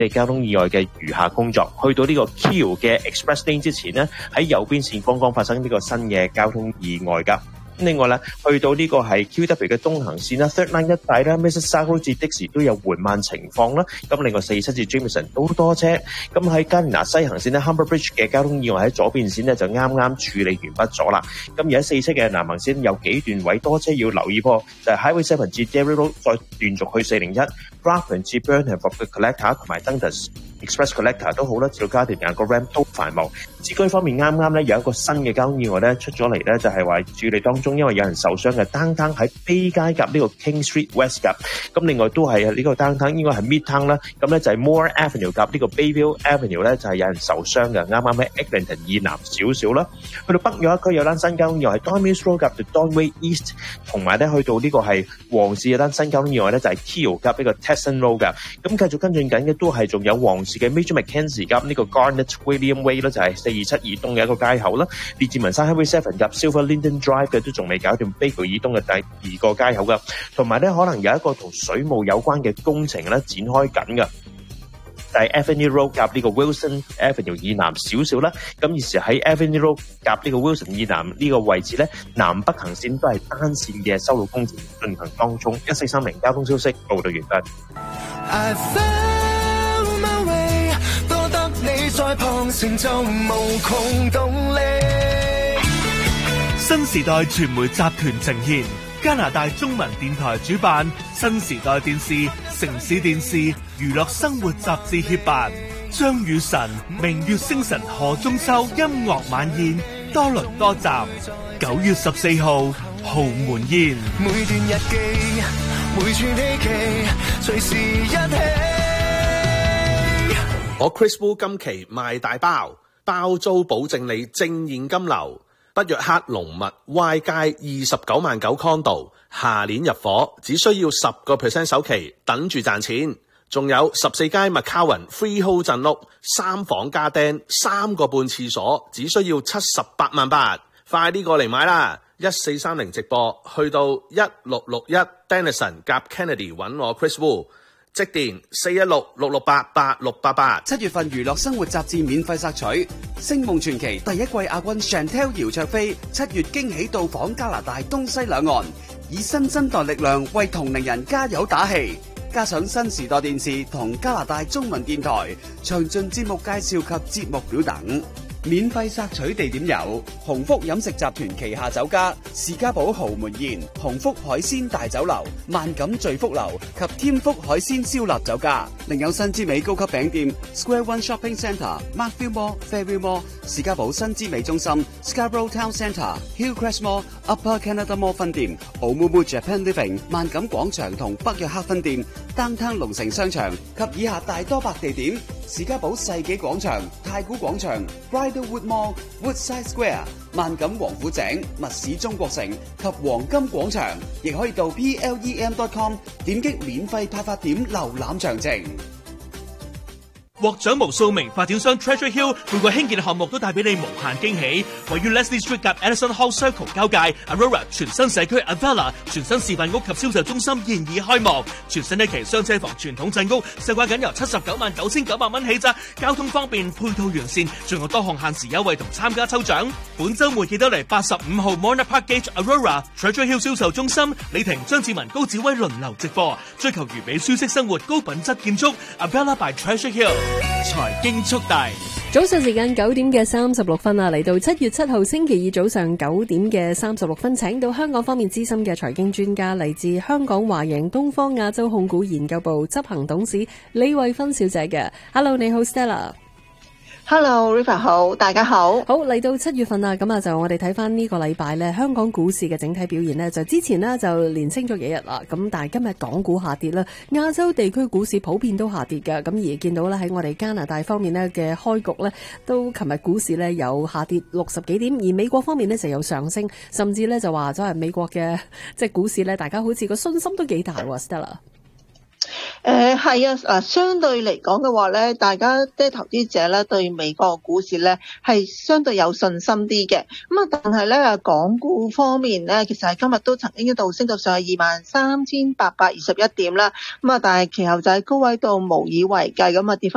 交通意外嘅餘下工作。去到呢個 Keele 嘅 Express Lane 之前呢，喺右邊線剛剛發生呢個新嘅交通意外㗎。另外咧，去到呢個係 QW 嘅東行線啦 ，Third Line 一帶啦 ，Mississauga 至的士都有緩慢情況啦。咁另外47至 Jameson 都多車。咁喺加連拿西行線咧 ，Humber Bridge 嘅交通意外喺左邊線咧就啱啱處理完畢咗啦。咁而喺4車嘅南行線有幾段位多車要留意噃，就係 Highway 7至 Derry Road 再斷續去401，Grafton 至 Burnham 嘅 Collector 同埋 Dundas Express Collector 都好啦，至到加田亞個 Ramp 都繁忙。市區方面啱啱咧有一個新嘅交通意外咧出咗嚟咧，就係話處理當中，因為有人受傷嘅 downtown 喺 Bay 街夾呢個 King Street West 夾，咁另外都係呢個 downtown 應該係 Midtown 啦，咁咧就係 Moore Avenue 夾呢個 Bayview Avenue 咧就係有人受傷嘅，啱啱喺 Eglinton 以南少少啦。去到北約一區有單新交通意外係 Don Mills Road 夾到 Donway East， 同埋咧去到呢個係黃市有單新交通意外咧就係 Keele 夾呢個 Tesson Road 㗎。咁繼續跟進緊嘅都係仲有黃市嘅 Major Mackenzie 夾呢個 Garnet William Way 啦，就係427以東嘅一個街口啦。列治文山 Highway 7夾 Silver Linden Drive 嘅都仲未搞掂 Baker 以東嘅第二個街口㗎，同埋咧可能有一個同水務有關嘅工程咧展開緊㗎。就係 Avenue Road 夾呢個 Wilson Avenue 以南少少啦，咁而時喺 Avenue Road 夾呢個 Wilson 以南呢個位置咧，南北行線都係單線嘅修路工程進行當中。1430交通消息報道完畢。I found my way， 多得你在旁成就無窮動力。 新時代傳媒集團呈現，加拿大中文電台主辦，新時代電視、城市電視、娛樂生活雜誌協辦，張雨晨、明月星辰何中秋音樂晚宴多倫多站，9月14號豪門宴。每段日記，每串希冀，隨時一起。 我 Chris Wu 今期賣大包，包租保證你正現金流。北約克龍密 Y 街29.9condo，下年入伙，只需要10% 首期，等住賺錢。仲有14街 McCowan Freehold 鎮屋，3房加釘，3個半廁所，只需要78萬8，快啲過嚟買啦！1430直播，去到1661 Denison 夾 Kennedy 揾我 Chris Wu。即電416-668-8688。 7月份娛樂生活雜誌免費索取，《星夢傳奇》第一季亞軍 Chantel 姚焯菲7月驚喜到訪加拿大東西兩岸，以新生代力量為同齡人加油打氣。加上新時代電視同加拿大中文電台詳盡節目介紹及節目表等。免費索取地點有鴻福飲食集團旗下酒家士嘉堡豪門宴、鴻福海鮮大酒樓、萬錦聚福樓及添福海鮮燒臘酒家，另有新之美高級餅店 Square One Shopping Centre、Markville Mall、Fairview Mall、士嘉堡新之美中心、Scarborough Town Centre、Hillcrest Mall、Upper Canada Mall 分店、Oumuamua Japan Living、萬錦廣場同北約克分店、Downtown 龍城商場及以下大多白地點：士嘉堡世紀廣場、太古廣場、Bridlewood Mall、Woodside Square、萬錦王府井、密市中國城及黃金廣場，亦可以到 plem.com 點擊免費派發點瀏覽詳情。 獲獎無數名發展商 Treasure Hill 每個興建項目都帶俾你無限驚喜。位於 Leslie Street 及 Edison Hall Circle 交界 Aurora 全新社區 Avella 全新示範屋及銷售中心現已開幕，全新一期雙車房傳統鎮屋售價僅由799900蚊起咋，交通方便，配套完善，仲有多項限時優惠同參加抽獎。本週末記得嚟85號 Mona Park Gate Aurora Treasure Hill 銷售中心，李婷、張志文、高子威輪流直播，追求完美舒適生活，高品質建築 Avella by Treasure Hill。財經速遞， 早上時間9點嘅36分啊，嚟到7月7號星期二早上9點嘅36分，請到香港方面資深嘅財經專家，嚟自香港華盈東方亞洲控股研究部執行董事李慧芬小姐嘅。Hello， 你好 Stella。Hello River 好，大家好。 好，嚟到7月份啦，咁啊就我哋睇翻呢個禮拜咧，香港股市嘅整體表現呢，就之前呢就連升咗幾日啦，咁但係今日港股下跌啦，亞洲地區股市普遍都下跌嘅，咁而見到咧喺我哋加拿大方面呢嘅開局呢，都琴日股市呢有下跌60幾點，而美國方面呢就有上升，甚至呢就話咗係美國嘅即係股市呢，大家好似個信心都幾大喎 Stella。 係啊，嗱，相對嚟講嘅話咧，大家即係投資者咧對美國股市咧係相對有信心啲嘅。咁啊，但係咧港股方面咧，其實係今日都曾經一度升到上去23,821點啦。咁啊，但係其後就喺高位度無以為繼咁啊跌翻。